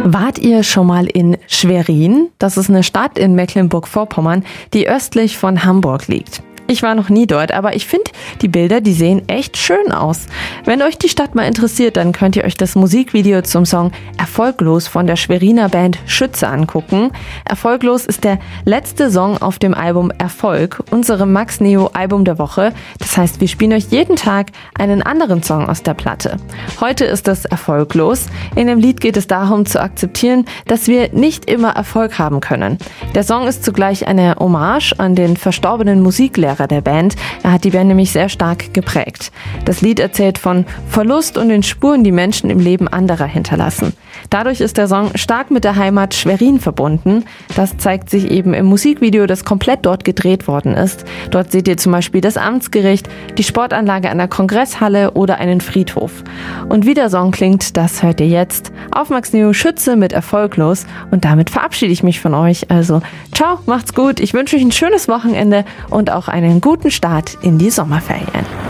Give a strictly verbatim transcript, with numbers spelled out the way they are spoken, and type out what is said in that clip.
Wart ihr schon mal in Schwerin? Das ist eine Stadt in Mecklenburg-Vorpommern, die östlich von Hamburg liegt. Ich war noch nie dort, aber ich finde, die Bilder, die sehen echt schön aus. Wenn euch die Stadt mal interessiert, dann könnt ihr euch das Musikvideo zum Song Erfolglos von der Schweriner Band Schütze angucken. Erfolglos ist der letzte Song auf dem Album Erfolg, unserem Max Neo Album der Woche. Das heißt, wir spielen euch jeden Tag einen anderen Song aus der Platte. Heute ist es Erfolglos. In dem Lied geht es darum zu akzeptieren, dass wir nicht immer Erfolg haben können. Der Song ist zugleich eine Hommage an den verstorbenen Musiklehrer der Band. Er hat die Band nämlich sehr stark geprägt. Das Lied erzählt von Verlust und den Spuren, die Menschen im Leben anderer hinterlassen. Dadurch ist der Song stark mit der Heimat Schwerin verbunden. Das zeigt sich eben im Musikvideo, das komplett dort gedreht worden ist. Dort seht ihr zum Beispiel das Amtsgericht, die Sportanlage an der Kongresshalle oder einen Friedhof. Und wie der Song klingt, das hört ihr jetzt auf Max Neo Schütze mit Erfolglos. Und damit verabschiede ich mich von euch. Also ciao, macht's gut. Ich wünsche euch ein schönes Wochenende und auch einen guten Start in die Sommerferien.